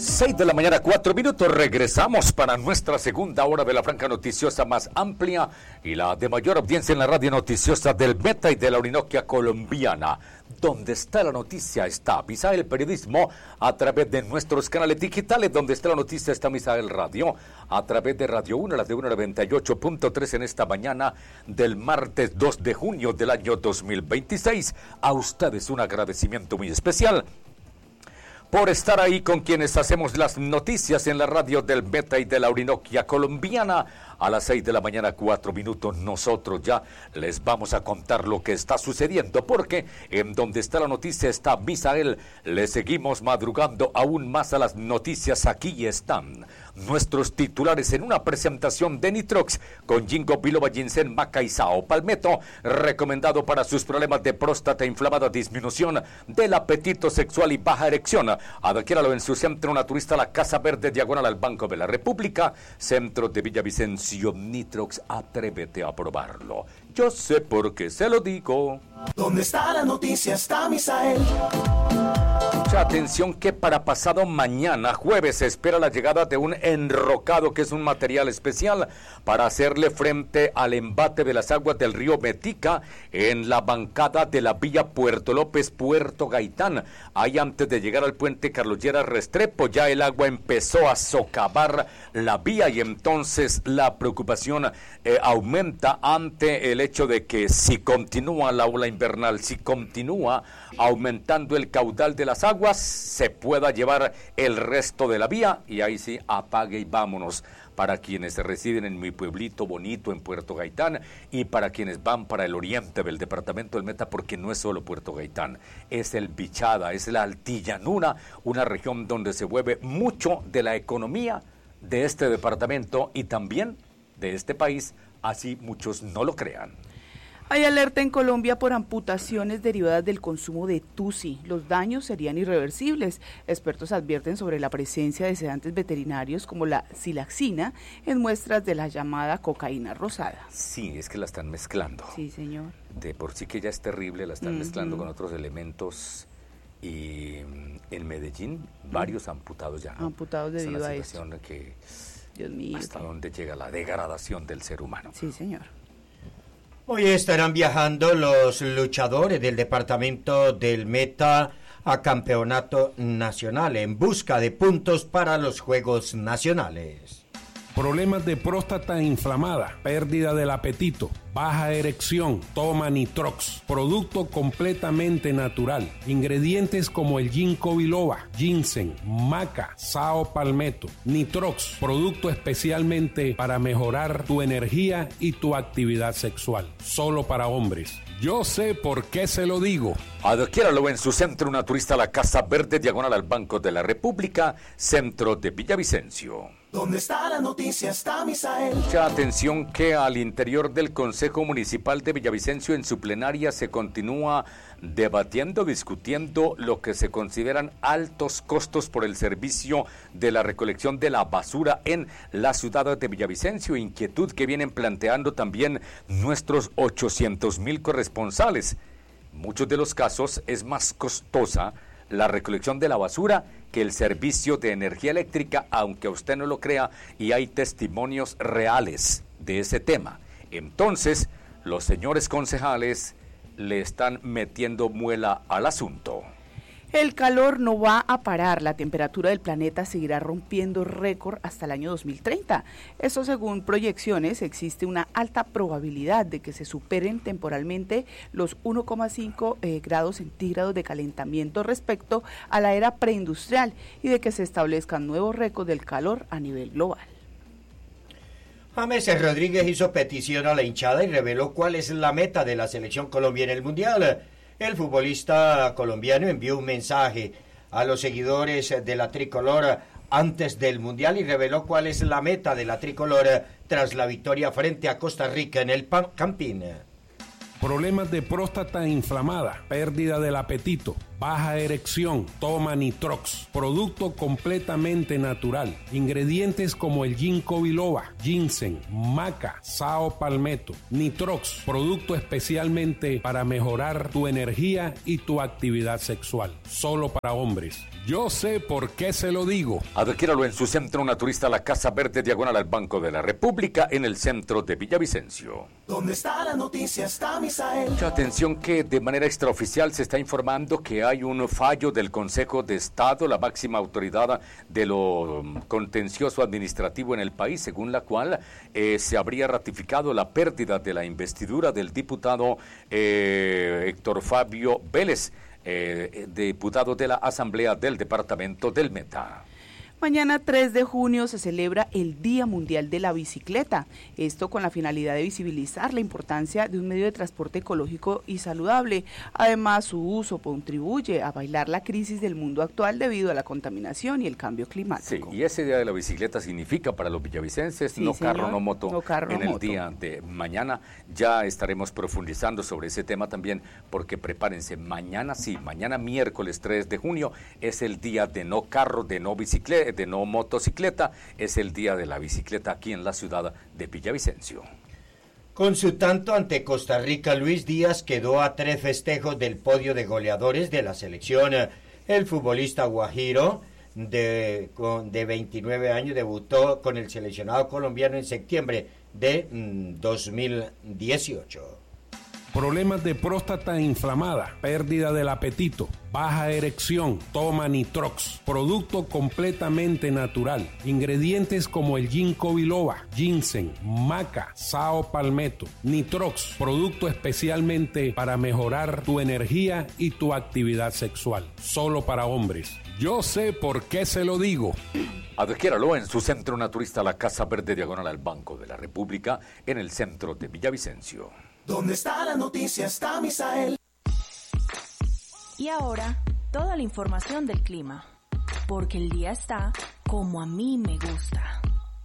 6 de la mañana, 4 minutos. Regresamos para nuestra segunda hora de la franja noticiosa más amplia y la de mayor audiencia en la radio noticiosa del Meta y de la Orinoquia colombiana. Donde está la noticia está Misael Periodismo a través de nuestros canales digitales. Donde está la noticia está Misael Radio a través de Radio 1, la de 198.3 en esta mañana del martes 2 de junio del año 2026. A ustedes un agradecimiento muy especial por estar ahí con quienes hacemos las noticias en la radio del Meta y de la Orinoquia colombiana. A las 6 de la mañana, 4 minutos, nosotros ya les vamos a contar lo que está sucediendo, porque en donde está la noticia está Misael. Le seguimos madrugando aún más a las noticias. Aquí están nuestros titulares en una presentación de Nitrox con Ginkgo biloba, ginseng, maca y sao palmetto, recomendado para sus problemas de próstata inflamada, disminución del apetito sexual y baja erección. Adquiéralo en su centro naturista La Casa Verde, diagonal al Banco de la República, centro de Villavicencio. Nitrox, atrévete a probarlo. Yo sé por qué se lo digo. ¿Dónde está la noticia? Está Misael. Mucha atención que para pasado mañana, jueves, se espera la llegada de un enrocado, que es un material especial para hacerle frente al embate de las aguas del río Metica en la bancada de la vía Puerto López, Puerto Gaitán. Ahí antes de llegar al puente Carlos Lleras Restrepo, ya el agua empezó a socavar la vía y entonces la preocupación aumenta ante el hecho de que si continúa la ola invernal, si continúa aumentando el caudal de las aguas, se pueda llevar el resto de la vía y ahí sí apague y vámonos. Para quienes residen en mi pueblito bonito en Puerto Gaitán y para quienes van para el oriente del departamento del Meta, porque no es solo Puerto Gaitán, es el Bichada, es la Altillanura, una región donde se mueve mucho de la economía de este departamento y también de este país, así muchos no lo crean. Hay alerta en Colombia por amputaciones derivadas del consumo de tusi. Los daños serían irreversibles. Expertos advierten sobre la presencia de sedantes veterinarios como la silaxina en muestras de la llamada cocaína rosada. Sí, es que la están mezclando. Sí, señor. De por sí que ya es terrible, la están mezclando con otros elementos. Y en Medellín, varios amputados ya, ¿no? Amputados debido a eso. Es una situación que, Dios mío, hasta dónde llega la degradación del ser humano. Sí, señor. Hoy estarán viajando los luchadores del departamento del Meta a campeonato nacional en busca de puntos para los Juegos Nacionales. Problemas de próstata inflamada, pérdida del apetito, baja erección, toma Nitrox, producto completamente natural, ingredientes como el Ginkgo biloba, ginseng, maca, sao palmetto, Nitrox, producto especialmente para mejorar tu energía y tu actividad sexual, solo para hombres. Yo sé por qué se lo digo. Adquiéralo en su centro naturista La Casa Verde, diagonal al Banco de la República, centro de Villavicencio. ¿Dónde está la noticia? Está Misael. Mucha atención que al interior del Consejo Municipal de Villavicencio en su plenaria se continúa debatiendo, discutiendo lo que se consideran altos costos por el servicio de la recolección de la basura en la ciudad de Villavicencio, inquietud que vienen planteando también nuestros 800,000 corresponsales. En muchos de los casos es más costosa la recolección de la basura que el servicio de energía eléctrica, aunque usted no lo crea, y hay testimonios reales de ese tema. Entonces, los señores concejales le están metiendo muela al asunto. El calor no va a parar, la temperatura del planeta seguirá rompiendo récord hasta el año 2030. Eso según proyecciones, existe una alta probabilidad de que se superen temporalmente los 1,5 grados centígrados de calentamiento respecto a la era preindustrial y de que se establezcan nuevos récords del calor a nivel global. James Rodríguez hizo petición a la hinchada y reveló cuál es la meta de la selección Colombia en el Mundial. El futbolista colombiano envió un mensaje a los seguidores de la tricolor antes del Mundial y reveló cuál es la meta de la tricolor tras la victoria frente a Costa Rica en el Campín. Problemas de próstata inflamada, pérdida del apetito, baja erección, toma Nitrox, producto completamente natural, ingredientes como el ginkgo biloba, ginseng, maca, sao palmetto, Nitrox, producto especialmente para mejorar tu energía y tu actividad sexual, solo para hombres. Yo sé por qué se lo digo. Adquiéralo en su centro naturista La Casa Verde, diagonal al Banco de la República, en el centro de Villavicencio. Donde está la noticia está Misael. Mucha atención que de manera extraoficial se está informando que hay un fallo del Consejo de Estado, la máxima autoridad de lo contencioso administrativo en el país, según la cual se habría ratificado la pérdida de la investidura del diputado Héctor Fabio Vélez, diputado de la Asamblea del Departamento del Meta. Mañana 3 de junio se celebra el Día Mundial de la Bicicleta, esto con la finalidad de visibilizar la importancia de un medio de transporte ecológico y saludable. Además, su uso contribuye a bailar la crisis del mundo actual debido a la contaminación y el cambio climático. Sí, y ese Día de la Bicicleta significa para los villavicenses Sí, no señor, carro, no moto, no carro, en no el moto. día de mañana. Ya estaremos profundizando sobre ese tema también, porque prepárense, mañana sí, mañana miércoles 3 de junio es el día de no carro, de no bicicleta, de no motocicleta, es el día de la bicicleta aquí en la ciudad de Villavicencio. Con su tanto ante Costa Rica, Luis Díaz quedó a 3 festejos del podio de goleadores de la selección. El futbolista guajiro de 29 años debutó con el seleccionado colombiano en septiembre de 2018. Problemas de próstata inflamada, pérdida del apetito, baja erección, toma Nitrox, producto completamente natural, ingredientes como el ginkgo biloba, ginseng, maca, sao palmetto, Nitrox, producto especialmente para mejorar tu energía y tu actividad sexual, solo para hombres. Yo sé por qué se lo digo. Adquiéralo en su centro naturista La Casa Verde, diagonal al Banco de la República, en el centro de Villavicencio. Donde está la noticia está Misael. Y ahora, toda la información del clima, porque el día está como a mí me gusta.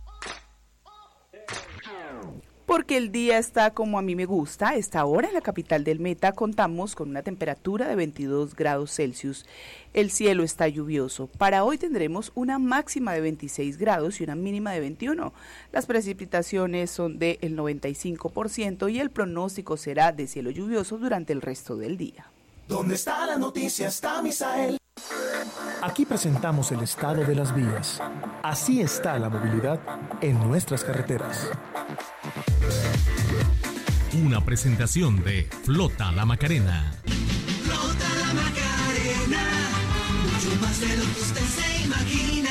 Porque el día está como a mí me gusta. A esta hora en la capital del Meta contamos con una temperatura de 22 grados Celsius. El cielo está lluvioso. Para hoy tendremos una máxima de 26 grados y una mínima de 21. Las precipitaciones son del 95% y el pronóstico será de cielo lluvioso durante el resto del día. Donde está la noticia está Misael. Aquí presentamos el estado de las vías. Así está la movilidad en nuestras carreteras. Una presentación de Flota La Macarena. Flota la Macarena, mucho más de lo que usted se imagina.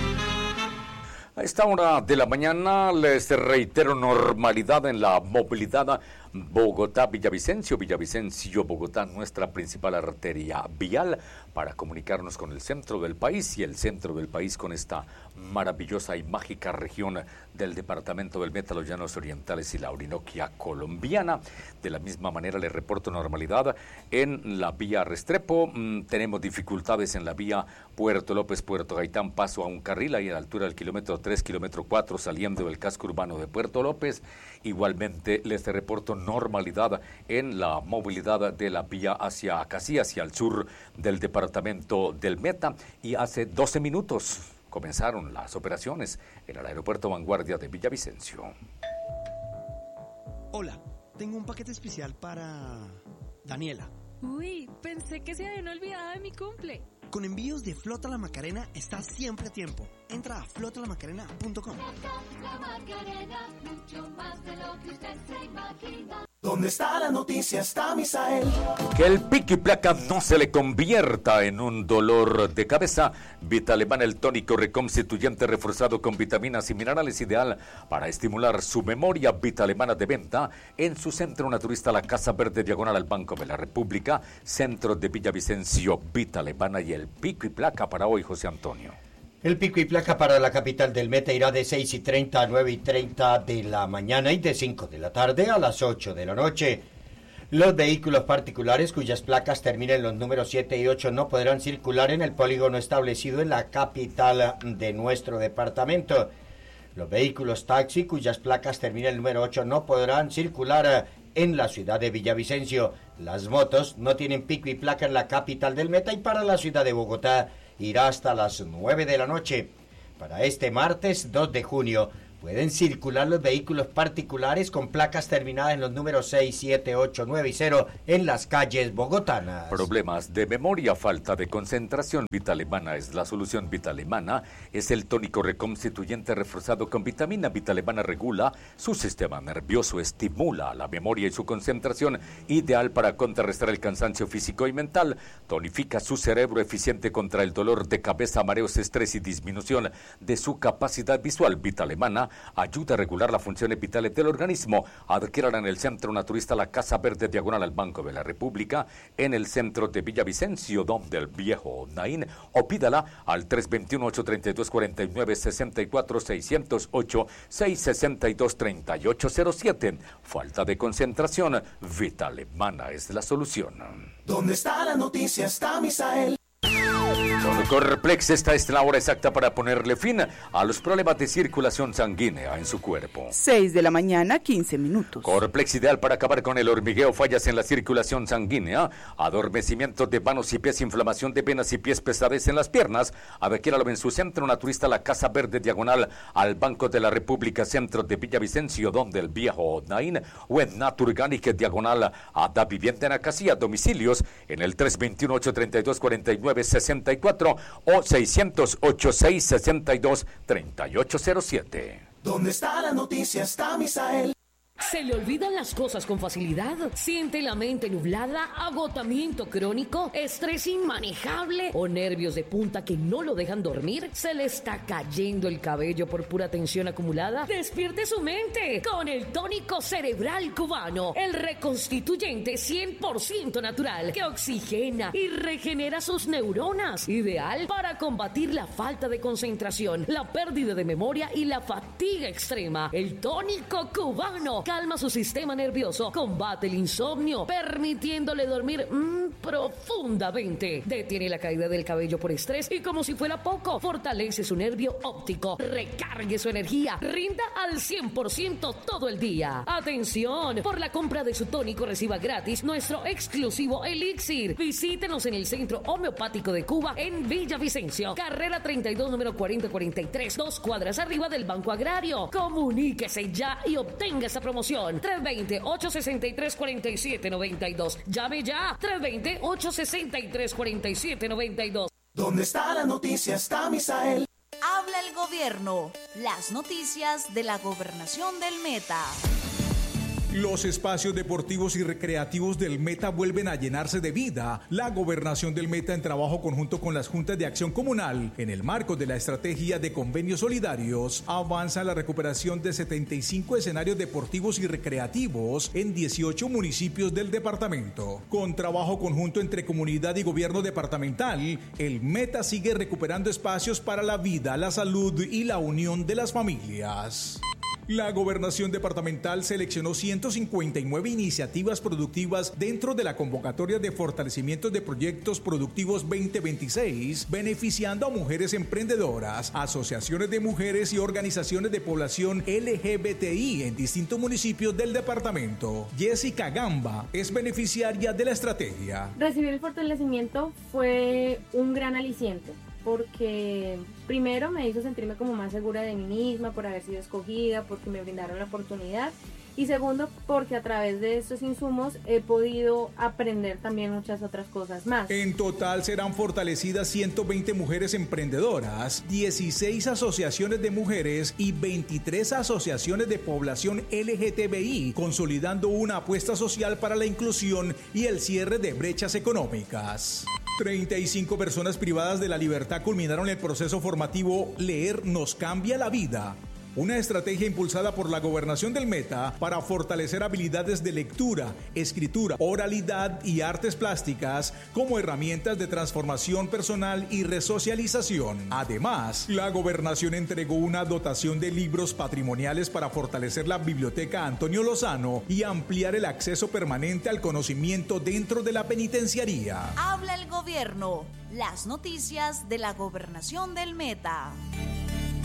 A esta hora de la mañana les reitero normalidad en la movilidad Bogotá-Villavicencio, Villavicencio-Bogotá, nuestra principal arteria vial para comunicarnos con el centro del país y el centro del país con esta maravillosa y mágica región del departamento del Meta, los Llanos Orientales y la Orinoquia colombiana. De la misma manera les reporto normalidad en la vía Restrepo. Tenemos dificultades en la vía Puerto López-Puerto Gaitán, paso a un carril ahí a la altura del kilómetro 3, kilómetro 4, saliendo del casco urbano de Puerto López. Igualmente les reporto normalidad en la movilidad de la vía hacia Acasí, hacia el sur del departamento del Meta, y hace 12 minutos comenzaron las operaciones en el aeropuerto Vanguardia de Villavicencio. Hola, tengo un paquete especial para Daniela. Uy, pensé que se habían olvidado de mi cumple. Con envíos de Flota La Macarena estás siempre a tiempo. Entra a flotalamacarena.com. Donde está la noticia está Misael. Que el pico y placa no se le convierta en un dolor de cabeza. Vitaleman, el tónico reconstituyente reforzado con vitaminas y minerales, ideal para estimular su memoria. Vitalemana, de venta en su centro naturista La Casa Verde, diagonal al Banco de la República, centro de Villavicencio. Vitalemana y el pico y placa para hoy, José Antonio. El pico y placa para la capital del Meta irá de 6:30 a 9:30 de la mañana y de 5 de la tarde a las 8 de la noche. Los vehículos particulares cuyas placas terminen los números 7 y 8 no podrán circular en el polígono establecido en la capital de nuestro departamento. Los vehículos taxi cuyas placas terminen el número 8 no podrán circular en la ciudad de Villavicencio. Las motos no tienen pico y placa en la capital del Meta y para la ciudad de Bogotá irá hasta las 9 de la noche. Para este martes 2 de junio pueden circular los vehículos particulares con placas terminadas en los números 6, 7, 8, 9 y 0 en las calles bogotanas. Problemas de memoria, falta de concentración. Vitalemana es la solución. Vitalemana es el tónico reconstituyente reforzado con vitamina. Vitalemana regula su sistema nervioso, estimula la memoria y su concentración, ideal para contrarrestar el cansancio físico y mental. Tonifica su cerebro, eficiente contra el dolor de cabeza, mareos, estrés y disminución de su capacidad visual. Vitalemana ayuda a regular las funciones vitales del organismo. Adquiérala en el Centro Naturista La Casa Verde, diagonal al Banco de la República, en el centro de Villavicencio, donde el viejo Naín, o pídala al 321-832-4964, 608-662-3807. Falta de concentración, Vitalemana es la solución. ¿Dónde está la noticia? Está Misael. Con Corplex, esta es la hora exacta para ponerle fin a los problemas de circulación sanguínea en su cuerpo. 6 de la mañana, 15 minutos. Corplex, ideal para acabar con el hormigueo, fallas en la circulación sanguínea, adormecimiento de manos y pies, inflamación de venas y pies, pesadez en las piernas. Adquiéralo en su Centro Naturista La Casa Verde, diagonal al Banco de la República, centro de Villavicencio, donde el viejo Naín, o en Naturganic, diagonal a Da Vivienda en Acasía. Domicilios en el 321-832-4964 o 608-662-3807. ¿Dónde está la noticia? Está Misael. ¿Se le olvidan las cosas con facilidad? ¿Siente la mente nublada, agotamiento crónico, estrés inmanejable o nervios de punta que no lo dejan dormir? ¿Se le está cayendo el cabello por pura tensión acumulada? ¡Despierte su mente con el tónico cerebral cubano! El reconstituyente 100% natural que oxigena y regenera sus neuronas. Ideal para combatir la falta de concentración, la pérdida de memoria y la fatiga extrema. El tónico cubano calma su sistema nervioso, combate el insomnio, permitiéndole dormir profundamente. Detiene la caída del cabello por estrés y, como si fuera poco, fortalece su nervio óptico. Recargue su energía, rinda al 100% todo el día. ¡Atención! Por la compra de su tónico reciba gratis nuestro exclusivo elixir. Visítenos en el Centro Homeopático de Cuba en Villavicencio, carrera 32, número 4043, 2 cuadras arriba del Banco Agrario. Comuníquese ya y obtenga esa promoción. 320-863-4792. Llame ya. 320-863-4792. ¿Dónde está la noticia? Está Misael. Habla el gobierno. Las noticias de la gobernación del Meta. Los espacios deportivos y recreativos del Meta vuelven a llenarse de vida. La gobernación del Meta, en trabajo conjunto con las juntas de acción comunal, en el marco de la estrategia de convenios solidarios, avanza la recuperación de 75 escenarios deportivos y recreativos en 18 municipios del departamento. Con trabajo conjunto entre comunidad y gobierno departamental, el Meta sigue recuperando espacios para la vida, la salud y la unión de las familias. La gobernación departamental seleccionó 159 iniciativas productivas dentro de la convocatoria de fortalecimiento de proyectos productivos 2026, beneficiando a mujeres emprendedoras, asociaciones de mujeres y organizaciones de población LGBTI en distintos municipios del departamento. Jessica Gamba es beneficiaria de la estrategia. Recibir el fortalecimiento fue un gran aliciente, porque primero me hizo sentirme como más segura de mí misma por haber sido escogida, porque me brindaron la oportunidad, y segundo, porque a través de estos insumos he podido aprender también muchas otras cosas más. En total serán fortalecidas 120 mujeres emprendedoras, 16 asociaciones de mujeres y 23 asociaciones de población LGTBI, consolidando una apuesta social para la inclusión y el cierre de brechas económicas. 35 personas privadas de la libertad culminaron el proceso formativo Leer nos cambia la vida, una estrategia impulsada por la gobernación del Meta para fortalecer habilidades de lectura, escritura, oralidad y artes plásticas como herramientas de transformación personal y resocialización. Además, la gobernación entregó una dotación de libros patrimoniales para fortalecer la biblioteca Antonio Lozano y ampliar el acceso permanente al conocimiento dentro de la penitenciaría. Habla el gobierno. Las noticias de la gobernación del Meta.